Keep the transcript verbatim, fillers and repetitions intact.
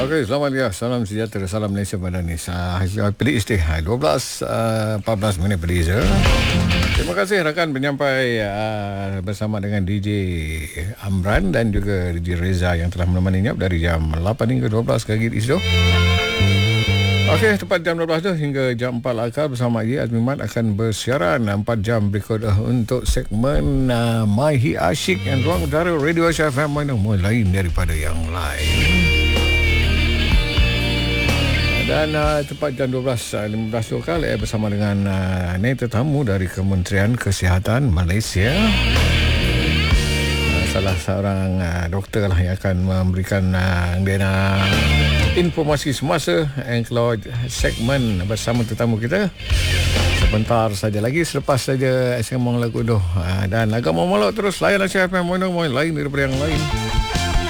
Okey, selamat ya. Salam sejahtera, salam Malaysia Madani. Hasil pilih istihad dua belas uh, empat belas minit berbeza. Terima kasih rakan penyampai uh, bersama dengan D J Amran dan juga D J Reza yang telah menemaninya dari jam lapan hingga dua belas pagi esok. Okey, tepat jam dua belas tu hingga jam empat akal bersama Ye Azmi Mat akan bersiaran empat jam berikut uh, untuk segmen uh, My Hi Asyik yang ruang udara Radio F M mana lain daripada yang lain. Dan uh, tepat jam dua belas lima belas lokal eh, bersama dengan uh, ni tetamu dari Kementerian Kesihatan Malaysia. Uh, salah seorang uh, doktor lah yang akan memberikan uh, uh, informasi semasa yang keluar segmen bersama tetamu kita. Sebentar saja lagi selepas saja sembang lagu tu. Uh, dan agak mau molok terus layan F M mana lain daripada yang lain.